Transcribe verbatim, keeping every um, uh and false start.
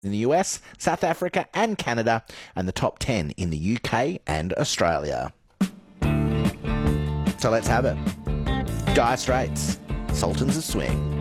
in the U S, South Africa and Canada, and the top ten in the U K and Australia. So let's have it. Dire Straits, Sultans of Swing.